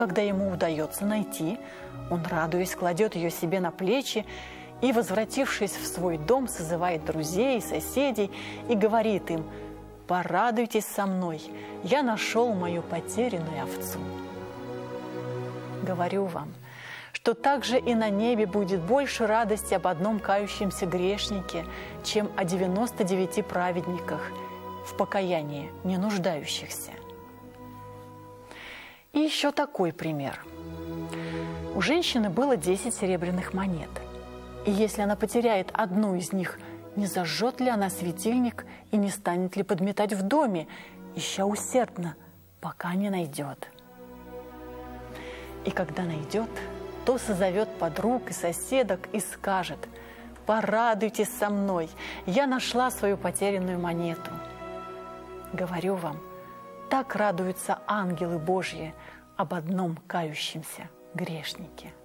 Когда ему удается найти, он, радуясь, кладет ее себе на плечи и, возвратившись в свой дом, созывает друзей, соседей и говорит им: «Порадуйтесь со мной, я нашел мою потерянную овцу». Говорю вам, что также и на небе будет больше радости об одном кающемся грешнике, чем о 99 праведниках, в покаянии не нуждающихся. И еще такой пример. У женщины было 10 серебряных монет. И если она потеряет одну из них, не зажжет ли она светильник и не станет ли подметать в доме, ища усердно, пока не найдет? И когда найдет, то созовет подруг и соседок и скажет: «Порадуйтесь со мной, я нашла свою потерянную монету». Говорю вам, так радуются ангелы Божьи об одном кающемся грешнике.